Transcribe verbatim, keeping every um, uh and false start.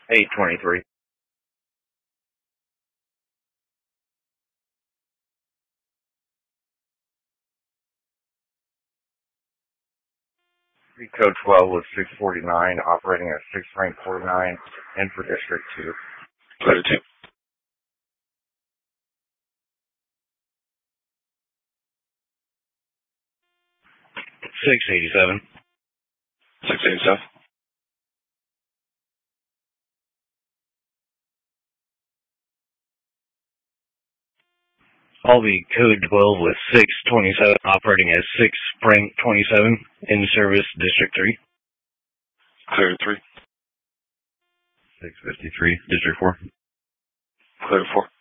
eight twenty-three. Code twelve was six forty-nine, operating at six rank forty-nine, and for District two. Code two. six eighty-seven. six eighty-seven. I'll be code twelve with six twenty-seven, operating at six rank twenty-seven, in service District three. Clear three. six fifty-three, District four. Clear four.